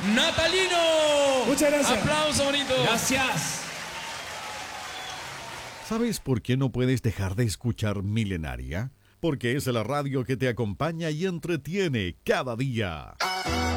Natalino. Muchas gracias. Aplauso bonito. Gracias. ¿Sabes por qué no puedes dejar de escuchar Milenaria? Porque es la radio que te acompaña y entretiene cada día.